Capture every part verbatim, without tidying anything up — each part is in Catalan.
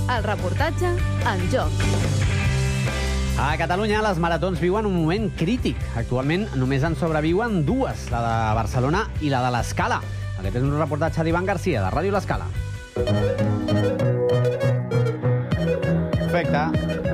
El reportatge en joc. A Catalunya les maratons viuen un moment crític. Actualment només en sobreviuen dues, la de Barcelona i la de l'Escala. Aquest és un reportatge d'Ivan Garcia, de Ràdio L'Escala. Perfecte.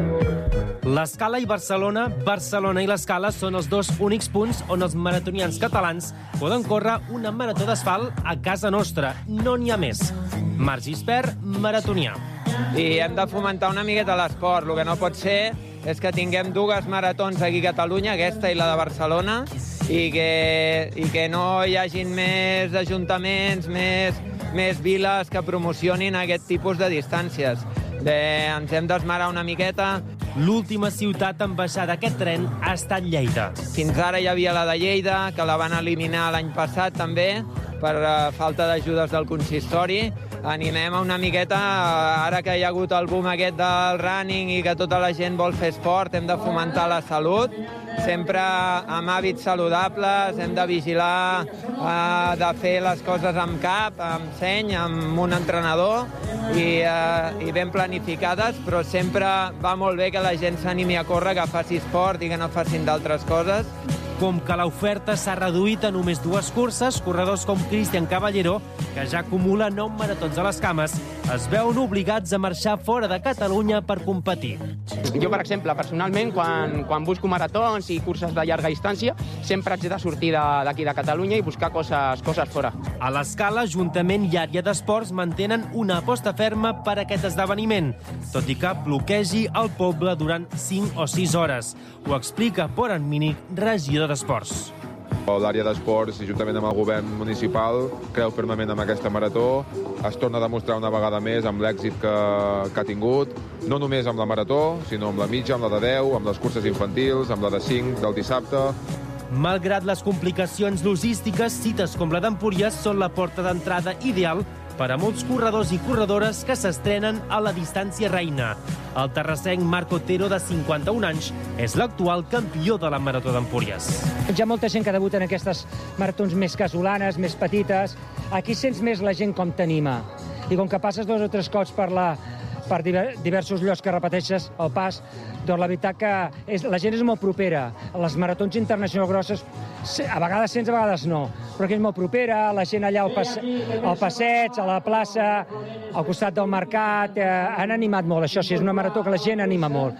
L'Escala i Barcelona, Barcelona i l'Escala són els dos únics punts on els maratonians catalans poden córrer una marató d'asfalt a casa nostra. No n'hi ha més. Marc Gispert, maratonià. I hem de fomentar una miqueta l'esport. El que no pot ser és que tinguem dues maratons aquí a Catalunya, aquesta i la de Barcelona, i que, i que no hi hagin més ajuntaments, més, més viles que promocionin aquest tipus de distàncies. De, ens hem d'esmerar una miqueta. L'última ciutat en baixar d'aquest tren ha estat Lleida. Fins ara hi havia la de Lleida, que la van eliminar l'any passat també, per uh, falta d'ajudes del consistori. Animem una miqueta, uh, ara que hi ha hagut el boom aquest del running i que tota la gent vol fer esport, hem de fomentar la salut, sempre amb hàbits saludables, hem de vigilar uh, de fer les coses amb cap, amb seny, amb un entrenador, i, uh, i ben planificades, però sempre va molt bé que la gent s'animi a córrer, que faci esport i que no facin d'altres coses. Com que l'oferta s'ha reduït a només dues curses, corredors com Cristian Caballero, que ja acumula nou maratons a les cames, es veuen obligats a marxar fora de Catalunya per competir. Jo, per exemple, personalment, quan, quan busco maratons i curses de llarga distància, sempre haig de sortir d'aquí de Catalunya i buscar coses, coses fora. A l'Escala, Ajuntament i Àrea d'Esports mantenen una aposta ferma per a aquest esdeveniment, tot i que bloquegi el poble durant cinc o sis hores. Ho explica Poran Mínic, regidor d'Esports. L'àrea d'esports, juntament amb el govern municipal, creu fermament en aquesta marató. Es torna a demostrar una vegada més amb l'èxit que, que ha tingut, no només amb la marató, sinó amb la mitja, amb la de deu, amb les curses infantils, amb la de cinc del dissabte. Malgrat les complicacions logístiques, cites com la d'Empúries són la porta d'entrada ideal per a molts corredors i corredores que s'estrenen a la distància reina. El terrassenc Marc Otero, de cinquanta-un anys, és l'actual campió de la Marató d'Empúries. Hi ha molta gent que debuta en aquestes maratons més casolanes, més petites. Aquí sents més la gent com t'anima. I com que passes dos o tres cops per, la, per diversos llocs que repeteixes el pas, doncs la veritat que és, la gent és molt propera. A les maratons internacionals grosses, a vegades sents, a vegades no, però que és molt propera, la gent allà al, passe, al passeig, a la plaça, al costat del mercat, eh, han animat molt, això sí, és una marató que la gent anima molt.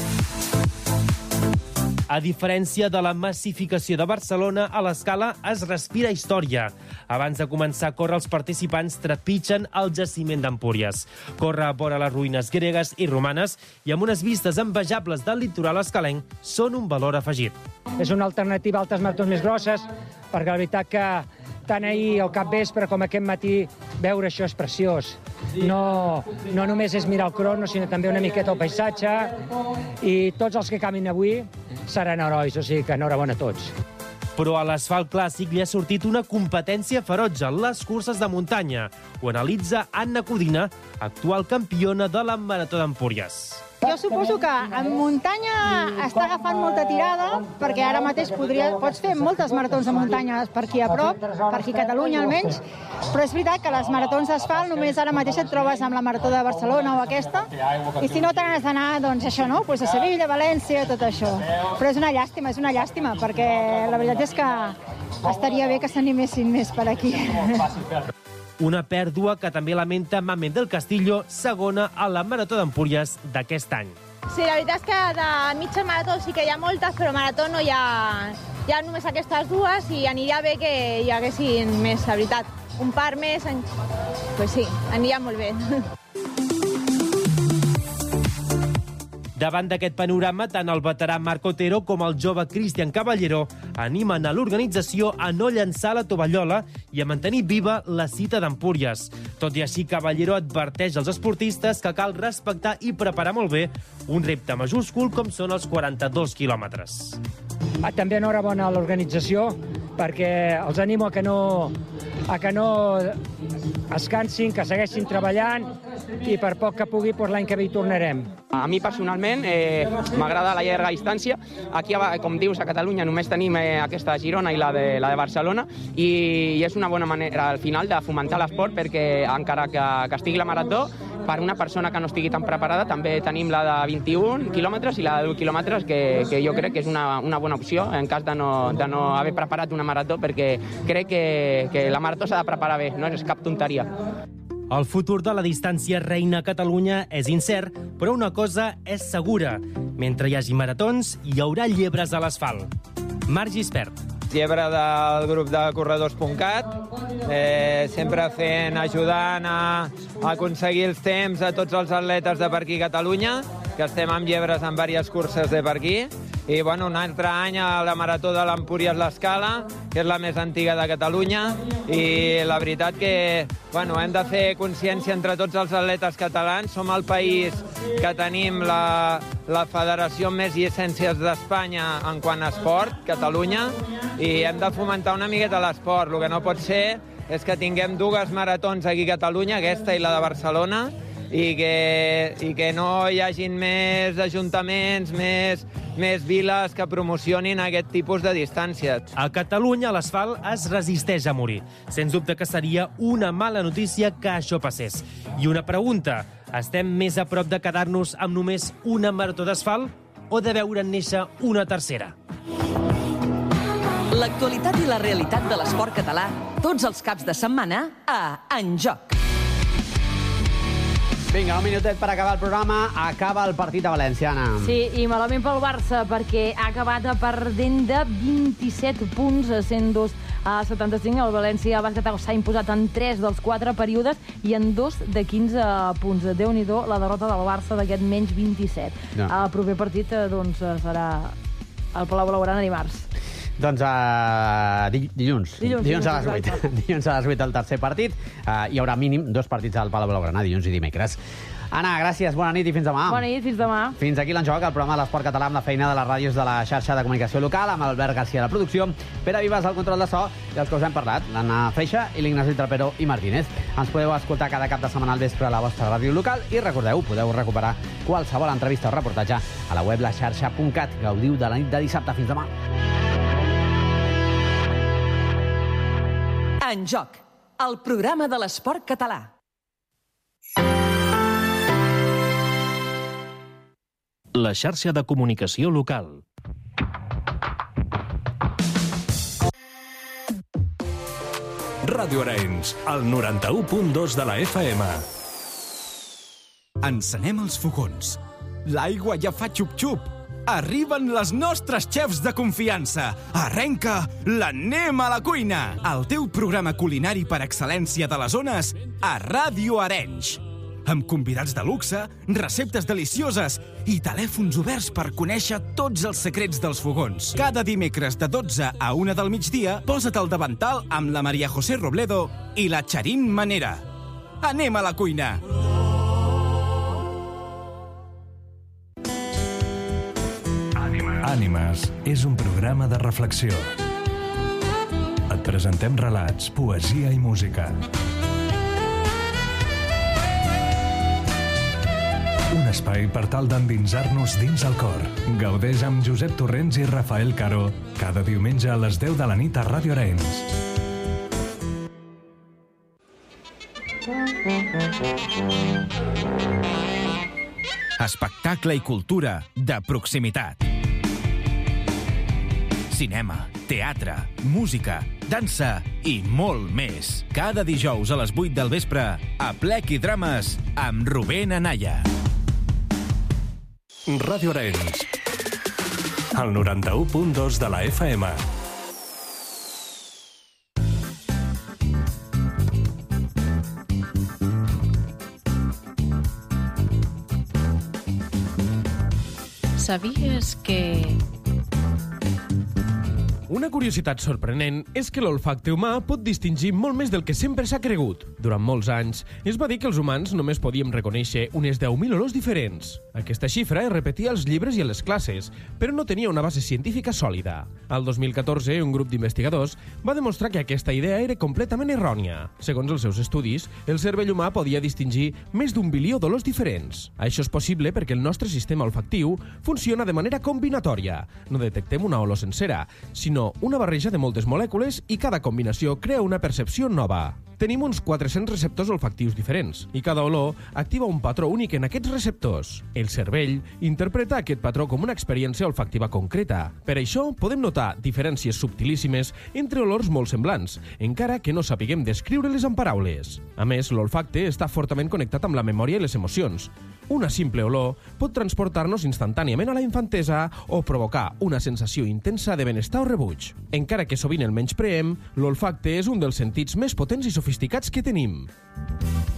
A diferència de la massificació de Barcelona, a l'Escala es respira història. Abans de començar a córrer, els participants trepitgen el jaciment d'Empúries. Córrer a vora les ruïnes gregues i romanes i amb unes vistes envejables del litoral escalenc són un valor afegit. És una alternativa a altres maratons més grosses, perquè la veritat que tant ahir al capvespre com aquest matí veure això és preciós. No, no només és mirar el crono, sinó també una miqueta el paisatge, i tots els que camin avui seran herois, o sigui que enhorabona a tots. Però a l'asfalt clàssic li ha sortit una competència ferotge, les curses de muntanya. Ho analitza Anna Codina, actual campiona de la Marató d'Empúries. Jo suposo que en muntanya està agafant molta tirada, perquè ara mateix podria, pots fer moltes maratons de muntanya per aquí a prop, per aquí a Catalunya almenys, però és veritat que les maratons d'asfalt només ara mateix et trobes amb la Marató de Barcelona o aquesta, i si no t'has d'anar, doncs això, no? Pues a Sevilla, València, tot això. Però és una llàstima, és una llàstima, perquè la veritat és que estaria bé que s'animessin més per aquí. Una pèrdua que també lamenta Mamen del Castillo, segona a la Marató d'Empúries d'aquest any. Sí, la veritat és que de mitja marató sí que hi ha moltes, però marató no hi ha, hi ha només aquestes dues i aniria bé que hi haguessin més, la veritat. Un par més, pues sí, aniria molt bé. Davant d'aquest panorama, tant el veterà Marc Otero com el jove Cristian Caballero animen a l'organització a no llançar la tovallola i a mantenir viva la cita d'Empúries. Tot i així, Caballero adverteix als esportistes que cal respectar i preparar molt bé un repte majúscul com són els quaranta-dos quilòmetres. També enhorabona a l'organització, perquè els animo a que no, a que no, es cansin, que segueixin treballant i per poc que pugui, doncs l'any que ve hi tornarem. A mi personalment eh, m'agrada la llarga distància. Aquí, com dius, a Catalunya només tenim eh, aquesta de Girona i la de, la de Barcelona i, i és una bona manera al final de fomentar l'esport perquè encara que, que estigui la marató, per una persona que no estigui tan preparada també tenim la de vint-i-un quilòmetres i la de deu quilòmetres que, que jo crec que és una, una bona opció en cas de no, de no haver preparat una marató perquè crec que, que la marató s'ha de preparar bé, no és cap tonteria. El futur de la distància reina a Catalunya és incert, però una cosa és segura. Mentre hi hagi maratons, hi haurà llebres a l'asfalt. Marc Gispert. Llebre del grup de corredors punt cat, eh, sempre fent, ajudant a, a aconseguir els temps a tots els atletes de per aquí a Catalunya, que estem amb llebres en diverses curses de per aquí. I bueno, un altre any a la Marató de l'Empúries l'Escala, que és la més antiga de Catalunya, i la veritat que bueno, hem de fer consciència entre tots els atletes catalans. Som el país que tenim la, la federació amb més llicències d'Espanya en quant a esport, Catalunya, i hem de fomentar una miqueta l'esport. El que no pot ser és que tinguem dues maratons aquí a Catalunya, aquesta i la de Barcelona, i que, i que no hi hagin més ajuntaments, més, més viles que promocionin aquest tipus de distàncies. A Catalunya l'asfalt es resisteix a morir. Sens dubte que seria una mala notícia que això passés. I una pregunta, estem més a prop de quedar-nos amb només una marató d'asfalt o de veure néixer una tercera? L'actualitat i la realitat de l'esport català, tots els caps de setmana a En Joc. Vinga, un minutet per acabar el programa. Acaba el partit a València, Anna. Sí, i malament pel Barça, perquè ha acabat perdent de vint-i-set punts, cent dos a setanta-cinc. El València Bàsquet s'ha imposat en tres dels quatre períodes i en dos de quinze punts. Déu-n'hi-do la derrota del Barça d'aquest menys vint-i-set. No. El proper partit doncs, serà al Palau Blaugrana dimarts. Doncs uh, dilluns. Dilluns, dilluns, dilluns a les vuit. Dilluns a les vuit el tercer partit. Uh, hi haurà mínim dos partits al Palau Blaugrana, dilluns i dimecres. Anna, gràcies, bona nit i fins demà. Bona nit, fins demà. Fins aquí l'En Joc, el programa de l'esport català amb la feina de les ràdios de la xarxa de comunicació local, amb Albert García a la producció, Pere Vives al control de so i els que us hem parlat, l'Anna Freixa i l'Ignasi Trapero i Martínez. Ens podeu escoltar cada cap de setmana al vespre a la vostra ràdio local i recordeu, podeu recuperar qualsevol entrevista o reportatge a la web la xarxa punt cat. Gaudiu de la nit de dissabte. Fins demà. En Joc, el programa de l'esport català. La xarxa de comunicació local. Ràdio Arenys, el noranta-u punt dos de la F M. Encenem els fogons. L'aigua ja fa xup-xup. Arriben les nostres xefs de confiança. Arrenca l'Anem a la cuina, el teu programa culinari per excel·lència de les zones a Ràdio Arenys. Amb convidats de luxe, receptes delicioses i telèfons oberts per conèixer tots els secrets dels fogons. Cada dimecres de dotze a una del migdia, posa't al davantal amb la Maria José Robledo i la Charín Manera. Anem a la cuina! Ànimes és un programa de reflexió. Et presentem relats, poesia i música. Un espai per tal d'endinsar-nos dins el cor. Gaudeix amb Josep Torrents i Rafael Caro cada diumenge a les deu de la nit a Ràdio Arenys. Espectacle i cultura de proximitat. Cinema, teatre, música, dansa i molt més. Cada dijous a les vuit del vespre, a Plec i Drames, amb Rubén Anaya. Ràdio Arenys, el noranta-u punt dos de la F M. ¿Sabías que Una curiositat sorprenent és que l'olfacte humà pot distingir molt més del que sempre s'ha cregut. Durant molts anys, es va dir que els humans només podíem reconèixer unes deu mil olors diferents. Aquesta xifra es repetia als llibres i a les classes, però no tenia una base científica sòlida. Al dos mil catorze, un grup d'investigadors va demostrar que aquesta idea era completament errònia. Segons els seus estudis, el cervell humà podia distingir més d'un bilió d'olors diferents. Això és possible perquè el nostre sistema olfactiu funciona de manera combinatòria. No detectem una olor sencera, sinó una barreja de moltes molècules i cada combinació crea una percepció nova. Tenim uns quatre-cents receptors olfactius diferents i cada olor activa un patró únic en aquests receptors. El cervell interpreta aquest patró com una experiència olfactiva concreta. Per això podem notar diferències subtilíssimes entre olors molt semblants, encara que no sapiguem descriure-les amb paraules. A més, l'olfacte està fortament connectat amb la memòria i les emocions. Una simple olor pot transportar-nos instantàniament a la infantesa o provocar una sensació intensa de benestar o rebuig. Encara que sovint el menyspreem, l'olfacte és un dels sentits més potents i sofisticats que tenim.